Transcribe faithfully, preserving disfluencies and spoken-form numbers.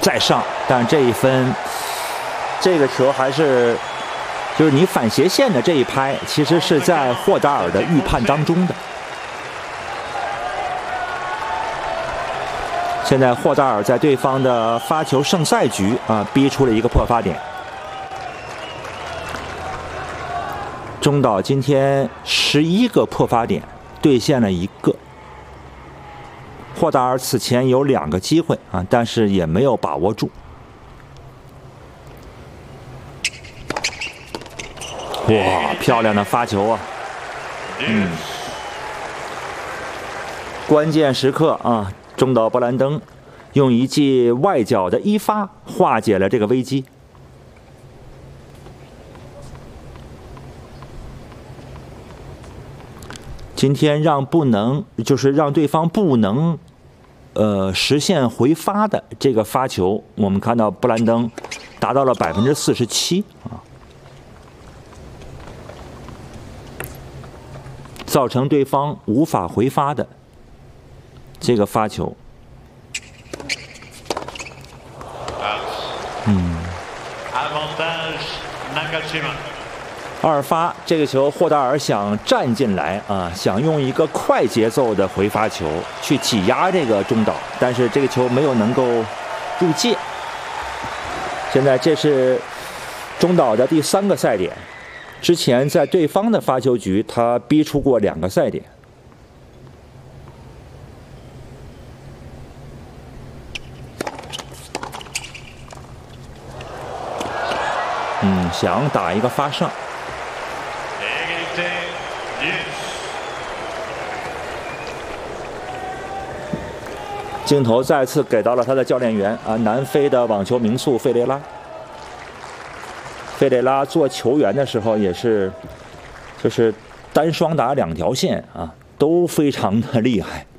再上，但这一分，这个球还是就是你反斜线的这一拍，其实是在霍达尔的预判当中的。现在霍达尔在对方的发球胜赛局啊，逼出了一个破发点。中岛今天十一个破发点，兑现了一个。霍达尔此前有两个机会啊，但是也没有把握住。哇，漂亮的发球啊！嗯，关键时刻啊，中岛勃兰登用一记外角的一发化解了这个危机。今天让不能，就是让对方不能，呃，实现回发的这个发球，我们看到布兰登达到了百分之四十七啊，造成对方无法回发的这个发球。嗯。二发这个球，霍达尔想站进来啊，想用一个快节奏的回发球去挤压这个中岛，但是这个球没有能够入界。现在这是中岛的第三个赛点，之前在对方的发球局，他逼出过两个赛点。嗯，想打一个发上。镜头再次给到了他的教练员啊，南非的网球名宿费雷拉。费雷拉做球员的时候也是，就是单双打两条线啊，都非常的厉害。